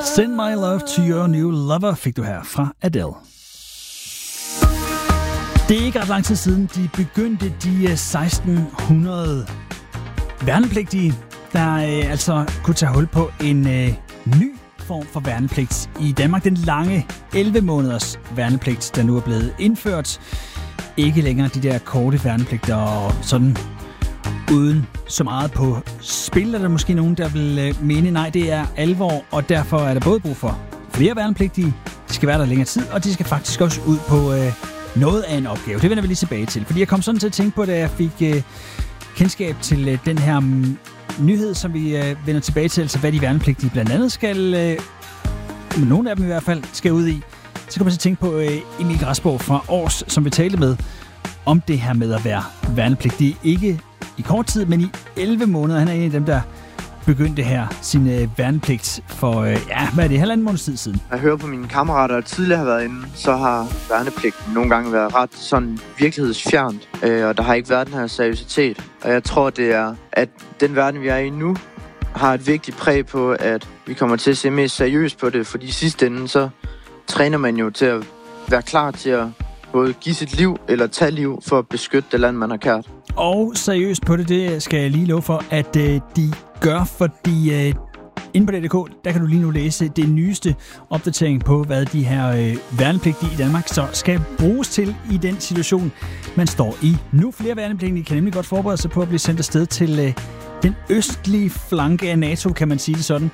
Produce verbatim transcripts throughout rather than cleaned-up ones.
Send my love to your new lover fik du her fra Adele. Det er ikke ret lang tid siden, de begyndte de seksten hundrede værnepligtige, der øh, altså kunne tage hul på en øh, ny form for værnepligt i Danmark. Den lange elleve måneders værnepligt, der nu er blevet indført. Ikke længere de der korte værnepligter og sådan uden så meget på spil. Er der måske nogen, der vil øh, mene, nej, det er alvor, og derfor er der både brug for flere værnepligtige, de skal være der længere tid, og de skal faktisk også ud på øh, noget af en opgave. Det vender vi lige tilbage til, fordi jeg kom sådan til at tænke på, da jeg fik øh, kendskab til øh, den her mm, nyhed, som vi øh, vender tilbage til, altså hvad de værnepligtige blandt andet skal, øh, nogle af dem i hvert fald, skal ud i. Så kan man så tænke på øh, Emil Græsborg fra Års, som vi talte med om det her med at være værnepligtig. Ikke i kort tid, men i elleve måneder. Han er en af dem, der begyndte her sin øh, værnepligt for, øh, ja, hvad er det, halvanden måneds tid siden. Jeg hører på mine kammerater, der tidligere har været inde, så har værnepligten nogle gange været ret sådan virkelighedsfjernt, øh, og der har ikke været den her seriøsitet. Og jeg tror, det er, at den verden, vi er i nu, har et vigtigt præg på, at vi kommer til at se mest seriøst på det, fordi i sidste ende, så træner man jo til at være klar til at både give sit liv eller tage liv for at beskytte det land, man har kært. Og seriøst på det, det skal jeg lige love for, at øh, de gør, fordi øh, inde på D D K, der kan du lige nu læse det nyeste opdatering på, hvad de her øh, værnepligtige i Danmark så skal bruges til i den situation, man står i. Nu flere værnepligtige kan nemlig godt forberede sig på at blive sendt afsted til øh, den østlige flanke af NATO, kan man sige det sådan.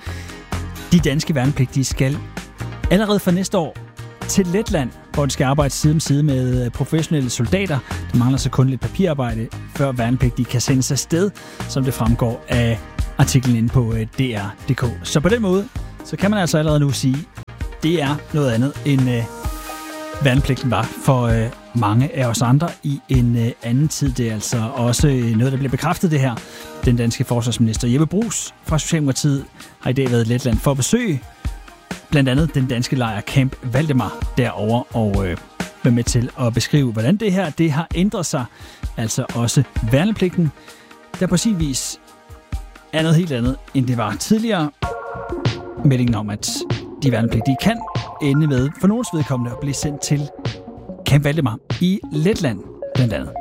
De danske værnepligtige skal allerede fra næste år til Letland, hvor de skal arbejde side om side med professionelle soldater. Der mangler så kun lidt papirarbejde, før værnepligtige kan sendes afsted, som det fremgår af artiklen inde på D R punktum d k. Så på den måde, så kan man altså allerede nu sige, det er noget andet end øh, værnepligten var for øh, mange af os andre i en øh, anden tid. Det er altså også noget, der bliver bekræftet det her. Den danske forsvarsminister Jeppe Bruus fra Socialdemokratiet har i dag været i Letland for at besøge blandt andet den danske lejr Camp Valdemar derovre, og øh, være med til at beskrive, hvordan det her det har ændret sig. Altså også værnepligten, der på sin vis er noget helt andet, end det var tidligere. Meldingen om, at de værnepligtige kan ende med, for nogens vedkommende, at blive sendt til Camp Valdemar i Letland blandt andet.